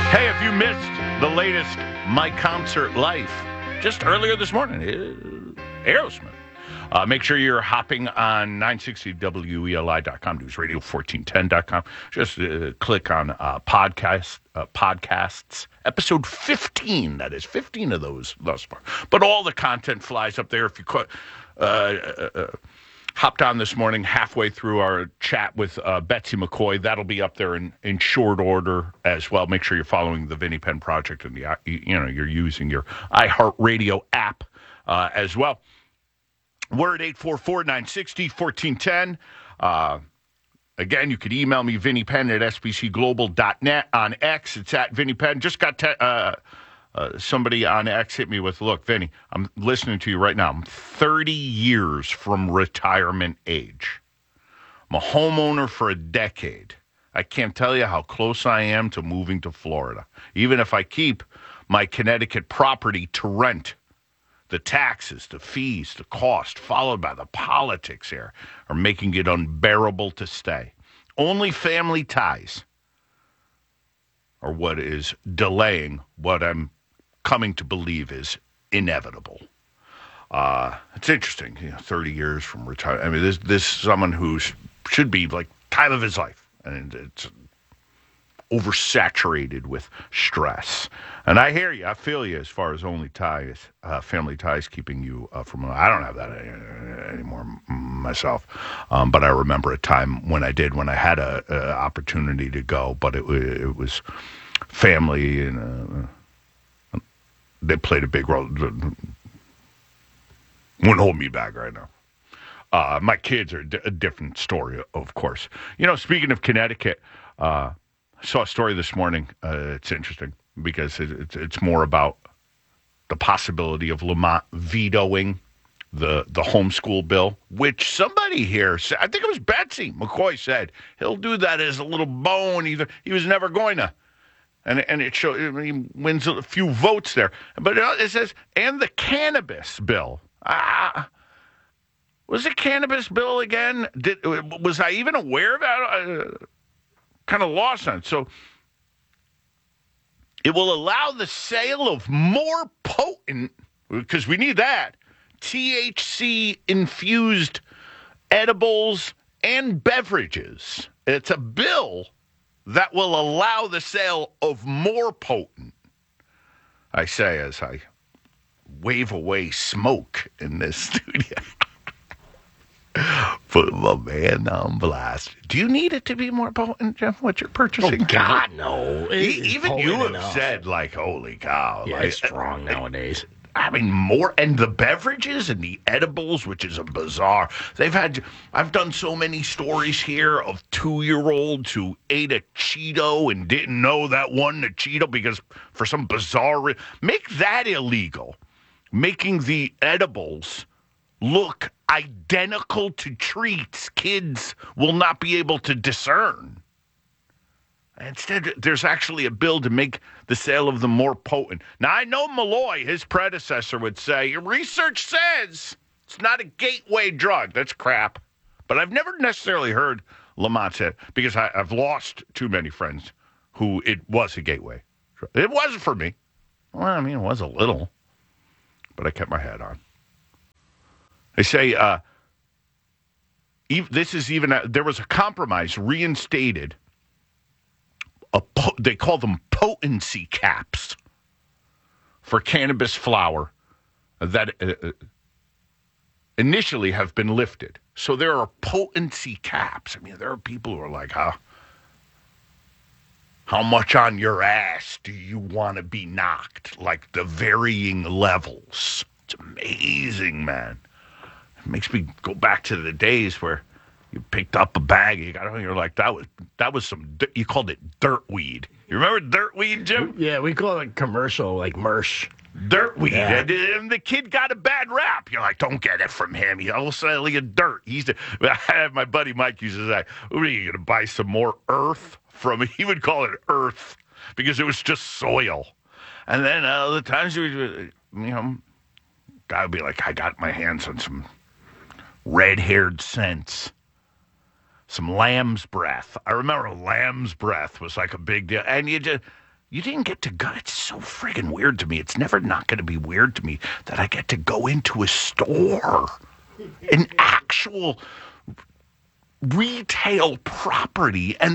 Hey, if you missed the latest My Concert Life, just earlier this morning, Aerosmith. Make sure you're hopping on 960WELI.com, newsradio1410.com. Just click on podcasts, episode 15. That is 15 of those thus far. But all the content flies up there. If you hopped on this morning halfway through our chat with Betsy McCoy, that'll be up there in short order as well. Make sure you're following the Vinnie Penn Project and you're using your iHeartRadio app as well. We're at 844-960-1410. Again, you could email me, Vinnie Penn at sbcglobal.net. On X, it's at Vinnie Penn. Just got somebody on X hit me with, look, Vinnie, I'm listening to you right now. I'm 30 years from retirement age. I'm a homeowner for a decade. I can't tell you how close I am to moving to Florida. Even if I keep my Connecticut property to rent, the taxes, the fees, the cost, followed by the politics here, are making it unbearable to stay. Only family ties are what is delaying what I'm coming to believe is inevitable. It's interesting, 30 years from retirement. I mean, this is someone who should be like time of his life, and it's oversaturated with stress. And I hear you, I feel you as far as only ties, family ties keeping you from. I don't have that anymore myself, but I remember a time when I had a opportunity to go, but it was family, and they played a big role. Wouldn't hold me back right now. My kids are a different story, of course. Speaking of Connecticut, I saw a story this morning. It's interesting because it's more about the possibility of Lamont vetoing the homeschool bill, which somebody here said, I think it was Betsy McCoy, said he'll do that as a little bone. He was never going to. And it shows he wins a few votes there. But it says, and the cannabis bill. Was it cannabis bill again? Was I even aware of that? Kind of lost on it. So it will allow the sale of more potent, because we need that, THC-infused edibles and beverages. It's a bill that will allow the sale of more potent, I say as I wave away smoke in this studio. Put my man on blast. Do you need it to be more potent, Jeff, what you're purchasing? Oh, God, no. Even you have said, like, holy cow. Yeah, like, it's strong nowadays. I mean, more, and the beverages and the edibles, which is a bizarre. I've done so many stories here of 2-year-olds who ate a Cheeto and didn't know that wasn't a Cheeto because for some bizarre, make that illegal. Making the edibles look identical to treats kids will not be able to discern. Instead, there's actually a bill to make the sale of them more potent. Now, I know Malloy, his predecessor, would say, your research says it's not a gateway drug. That's crap. But I've never necessarily heard Lamont say it because I've lost too many friends who it was a gateway drug. It wasn't for me. Well, I mean, it was a little. But I kept my head on. They say there was a compromise reinstated. They call them potency caps for cannabis flower that initially have been lifted. So there are potency caps. I mean, there are people who are like, how much on your ass do you want to be knocked? Like the varying levels. It's amazing, man. It makes me go back to the days where you picked up a bag, you're like, that was some, you called it dirt weed. You remember dirt weed, Jim? Yeah, we call it commercial, like Mersh. Dirt weed. Yeah. And the kid got a bad rap. You're like, don't get it from him. He'll sell you dirt. My buddy Mike used to say, what are you going to buy some more earth from? He would call it earth because it was just soil. And then other times, guy would be like, I got my hands on some red-haired scents. Some lamb's breath. I remember lamb's breath was like a big deal. And You didn't get to go. It's so friggin' weird to me. It's never not going to be weird to me that I get to go into a store, an actual retail property, and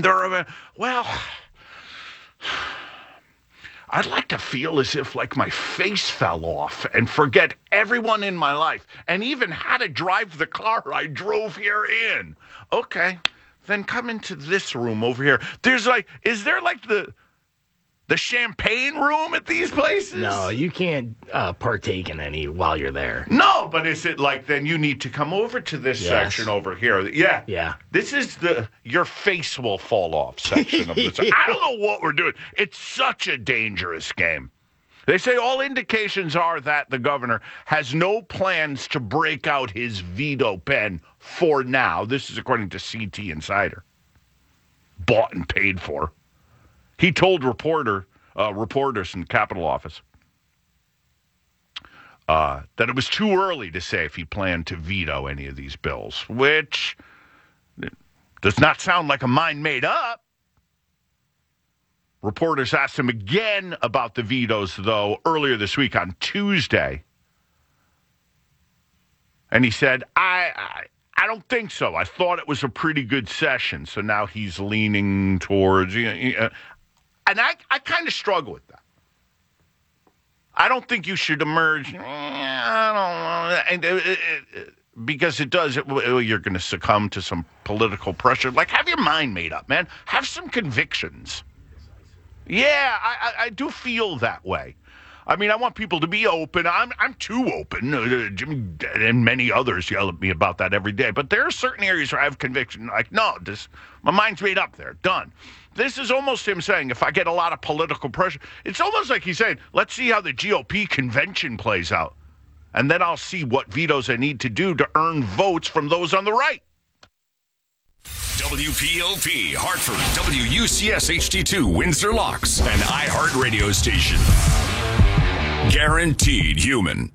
I'd like to feel as if like my face fell off and forget everyone in my life and even how to drive the car I drove here in. Okay, then come into this room over here. Is there like the champagne room at these places? No, you can't partake in any while you're there. No, but is it like then you need to come over to this section over here? Yeah. Yeah. This is your face will fall off section of this. I don't know what we're doing. It's such a dangerous game. They say all indications are that the governor has no plans to break out his veto pen for now. This is according to CT Insider. Bought and paid for. He told reporters in the Capitol office that it was too early to say if he planned to veto any of these bills, which does not sound like a mind made up. Reporters asked him again about the vetoes, though, earlier this week on Tuesday. And he said, I don't think so. I thought it was a pretty good session. So now he's leaning towards... And I kind of struggle with that. I don't think you should emerge. I don't know. Because it does, you're going to succumb to some political pressure. Like, have your mind made up, man. Have some convictions. Yeah, I do feel that way. I mean, I want people to be open. I'm too open. Jimmy and many others yell at me about that every day. But there are certain areas where I have conviction. Like, no, my mind's made up there. Done. This is almost him saying, if I get a lot of political pressure, it's almost like he's saying, let's see how the GOP convention plays out. And then I'll see what vetoes I need to do to earn votes from those on the right. WPOP, Hartford, WUCS HD2, Windsor Locks, an iHeart radio station. Guaranteed human.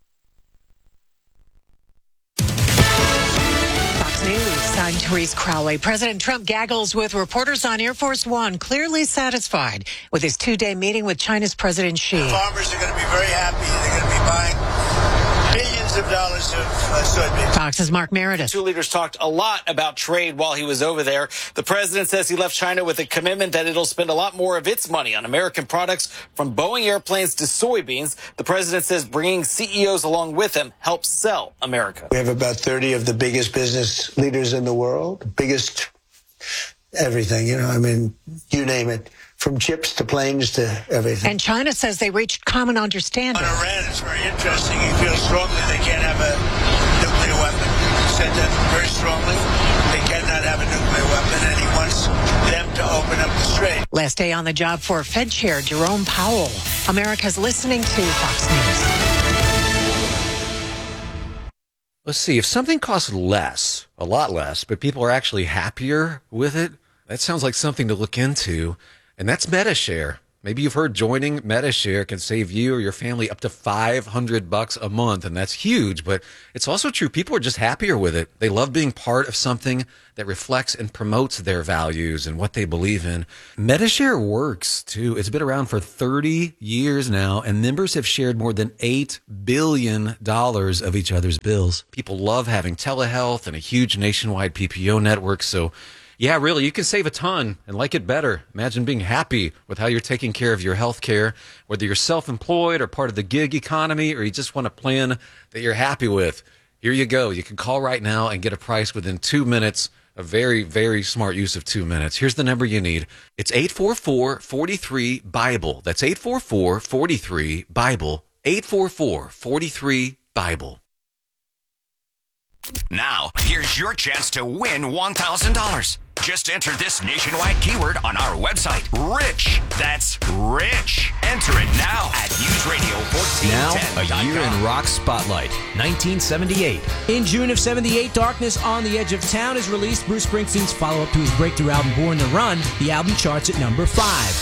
Fox News, I'm Therese Crowley. President Trump gaggles with reporters on Air Force One, clearly satisfied with his two-day meeting with China's President Xi. Farmers are going to be very happy. They're going to be buying billions of dollars of soybeans. Fox's Mark Meredith. Two leaders talked a lot about trade while he was over there. The president says he left China with a commitment that it'll spend a lot more of its money on American products, from Boeing airplanes to soybeans. The president says bringing CEOs along with him helps sell America. We have about 30 of the biggest business leaders in the world, biggest everything, you name it. From chips to planes to everything. And China says they reached common understanding. On Iran, it's very interesting. He feels strongly they can't have a nuclear weapon. He said that very strongly. They cannot have a nuclear weapon, and he wants them to open up the strait. Last day on the job for Fed Chair Jerome Powell. America's listening to Fox News. Let's see. If something costs less, a lot less, but people are actually happier with it, that sounds like something to look into. And that's MediShare. Maybe you've heard joining MediShare can save you or your family up to $500 a month, and that's huge. But it's also true. People are just happier with it. They love being part of something that reflects and promotes their values and what they believe in. MediShare works, too. It's been around for 30 years now, and members have shared more than $8 billion of each other's bills. People love having telehealth and a huge nationwide PPO network, so yeah, really, you can save a ton and like it better. Imagine being happy with how you're taking care of your health care, whether you're self-employed or part of the gig economy, or you just want a plan that you're happy with. Here you go. You can call right now and get a price within 2 minutes. A very, very smart use of 2 minutes. Here's the number you need. It's 844-43-BIBLE. That's 844-43-BIBLE. 844-43-BIBLE. Now, here's your chance to win $1,000. Just enter this nationwide keyword on our website, RICH. That's RICH. Enter it now at NewsRadio1410. Now, a year in rock spotlight, 1978. In June of 78, Darkness on the Edge of Town is released, Bruce Springsteen's follow-up to his breakthrough album, Born to Run. The album charts at number 5.